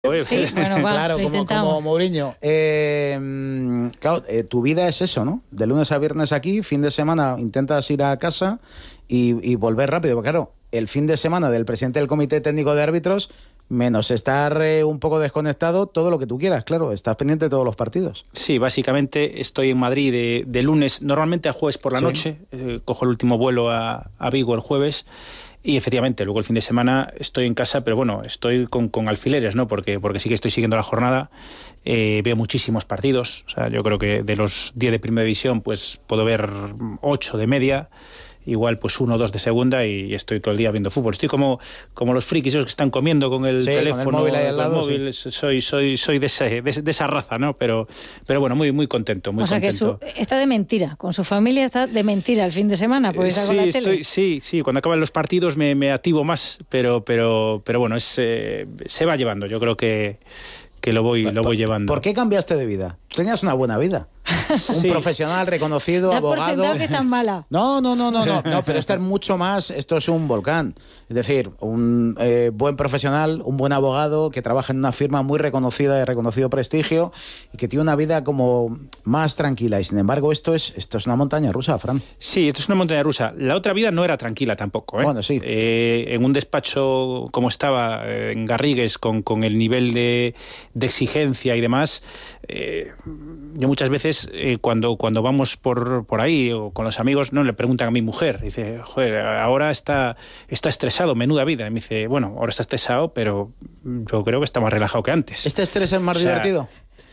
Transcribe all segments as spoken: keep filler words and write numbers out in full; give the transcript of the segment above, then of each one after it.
Sí, bueno, va, claro, como, como Mourinho. Eh, claro, eh, tu vida es eso, ¿no? De lunes a viernes aquí, fin de semana intentas ir a casa y, y volver rápido. Porque claro, el fin de semana del presidente del Comité Técnico de Árbitros, menos estar eh, un poco desconectado, todo lo que tú quieras, claro, estás pendiente de todos los partidos. Sí, básicamente estoy en Madrid de, de lunes, normalmente a jueves por la sí. noche, eh, cojo el último vuelo a, a Vigo el jueves. Y efectivamente, luego el fin de semana estoy en casa, pero bueno, estoy con, con alfileres, ¿no? Porque, porque sí que estoy siguiendo la jornada, eh, veo muchísimos partidos, o sea, yo creo que de los diez de primera división, pues puedo ver ocho de media, igual pues uno o dos de segunda y estoy todo el día viendo fútbol. Estoy como, como los frikis esos que están comiendo con el sí, teléfono, con el móvil ahí al lado, móvil. Sí. Soy, soy, soy de, ese, de, de esa raza, ¿no? Pero, pero bueno, muy, muy contento, muy o sea contento. que su, está de mentira, con su familia está de mentira el fin de semana, porque está sí, con la estoy, tele. Sí, sí, cuando acaban los partidos me, me activo más, pero, pero, pero bueno, es, eh, se va llevando, yo creo que, que lo voy, lo voy llevando. ¿Por qué cambiaste de vida? Tenías una buena vida. Sí. Un profesional reconocido, da abogado. Por sentado que tan mala. No, no, no, no, no, no, pero esto es mucho más, esto es un volcán. Es decir, un eh, buen profesional, un buen abogado que trabaja en una firma muy reconocida, de reconocido prestigio y que tiene una vida como más tranquila. Y sin embargo, esto es, esto es una montaña rusa, Fran. Sí, esto es una montaña rusa. La otra vida no era tranquila tampoco, ¿eh? Bueno, sí. Eh, en un despacho como estaba eh, en Garrigues, con, con el nivel de, de exigencia y demás, eh, yo muchas veces eh, cuando, cuando vamos por, por ahí o con los amigos, no le preguntan a mi mujer, dice, joder, ahora está, está estresado, menuda vida. Y me dice, bueno, ahora está estresado, pero yo creo que está más relajado que antes. ¿Este estrés es más o sea, divertido?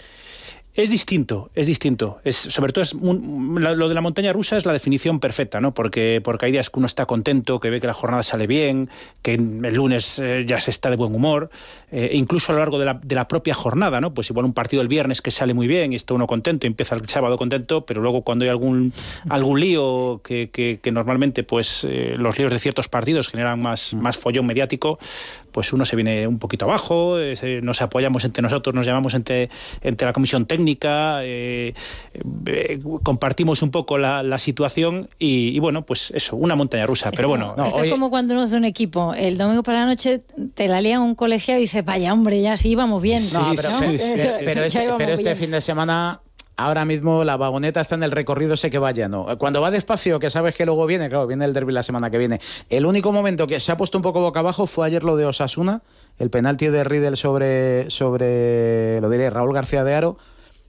Es distinto, es distinto. Es, sobre todo, es un, lo de la montaña rusa es la definición perfecta, ¿no? Porque, porque hay días que uno está contento, que ve que la jornada sale bien, que el lunes eh, ya se está de buen humor, eh, incluso a lo largo de la, de la propia jornada, ¿no? Pues igual un partido el viernes que sale muy bien y está uno contento y empieza el sábado contento, pero luego cuando hay algún, algún lío que, que, que normalmente pues eh, los líos de ciertos partidos generan más, más follón mediático, pues uno se viene un poquito abajo, eh, nos apoyamos entre nosotros, nos llamamos entre, entre la comisión técnica, Eh, eh, compartimos un poco la, la situación y, y bueno, pues eso, una montaña rusa, pero esto, bueno. No, esto oye, es como cuando uno hace un equipo, el domingo por la noche te la lía un colegiado y dices, vaya hombre, ya sí íbamos bien. No, sí, pero, ¿no? sí, sí, sí, pero este, pero este bien. fin de semana... Ahora mismo la vagoneta está en el recorrido, sé que va lleno. Cuando va despacio, que sabes que luego viene, claro, viene el derbi la semana que viene. El único momento que se ha puesto un poco boca abajo fue ayer lo de Osasuna, el penalti de Riedel sobre, sobre lo diré, Raúl García de Haro,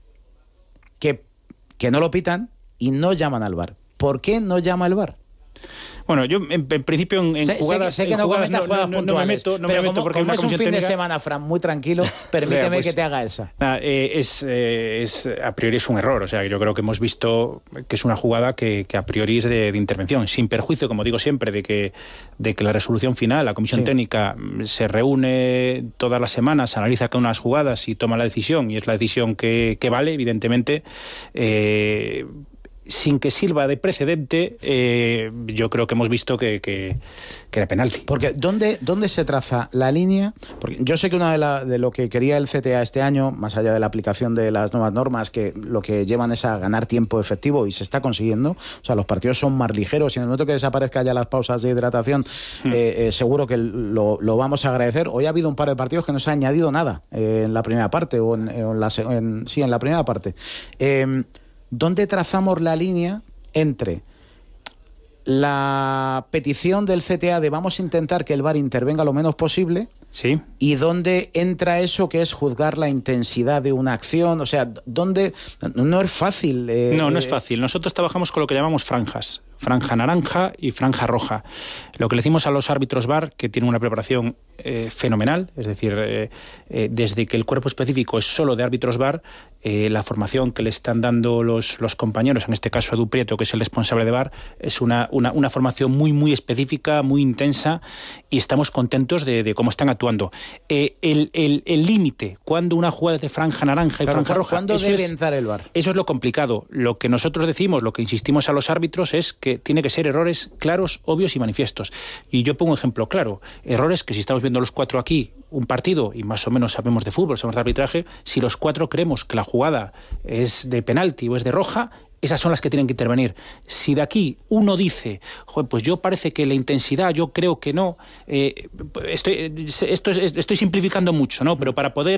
que, que no lo pitan y no llaman al V A R. ¿Por qué no llama el V A R? Bueno, yo en, en principio en, en sé, jugadas... Sé que, sé que no jugadas, comentas jugadas no, no, puntuales, no me meto, no pero me meto como, porque como una es un fin técnica... de semana, Fran, muy tranquilo, permíteme Vea, pues, que te haga esa. Nada, eh, es, eh, es, a priori es un error, o sea, yo creo que hemos visto que es una jugada que, que a priori es de, de intervención, sin perjuicio, como digo siempre, de que, de que la resolución final, la comisión sí. técnica se reúne todas las semanas, analiza cada una de las jugadas y toma la decisión, y es la decisión que, que vale, evidentemente... Eh, sin que sirva de precedente, eh, yo creo que hemos visto que, que, que era penalti. Porque ¿dónde, dónde se traza la línea? Porque yo sé que una de, la, de lo que quería el C T A este año, más allá de la aplicación de las nuevas normas, que lo que llevan es a ganar tiempo efectivo y se está consiguiendo. O sea, los partidos son más ligeros y en el momento que desaparezca ya las pausas de hidratación, hmm. eh, eh, seguro que lo, lo vamos a agradecer. Hoy ha habido un par de partidos que no se ha añadido nada eh, en la primera parte, o en, en la, en, sí, en la primera parte. Eh, ¿Dónde trazamos la línea entre la petición del C T A de vamos a intentar que el V A R intervenga lo menos posible? Sí. ¿Y dónde entra eso que es juzgar la intensidad de una acción? O sea, ¿dónde? No es fácil. Eh, no, no es fácil. Nosotros trabajamos con lo que llamamos franjas. Franja naranja y franja roja. Lo que le decimos a los árbitros V A R, que tienen una preparación eh, fenomenal, es decir, eh, eh, desde que el cuerpo específico es solo de árbitros V A R, eh, la formación que le están dando los, los compañeros, en este caso Edu Prieto, que es el responsable de V A R, es una, una, una formación muy, muy específica, muy intensa, y estamos contentos de, de cómo están actuando. Eh, el límite, cuando una jugada es de franja naranja y claro, franja roja... ¿Cuándo debe entrar el V A R? Eso es lo complicado. Lo que nosotros decimos, lo que insistimos a los árbitros es que tiene que ser errores claros, obvios y manifiestos. Y yo pongo un ejemplo claro. Errores que si estamos viendo los cuatro aquí un partido y más o menos sabemos de fútbol, sabemos de arbitraje, si los cuatro creemos que la jugada es de penalti o es de roja, esas son las que tienen que intervenir. Si de aquí uno dice, joder, pues yo parece que la intensidad, yo creo que no, eh, estoy, esto es, estoy simplificando mucho, ¿no? Pero para poder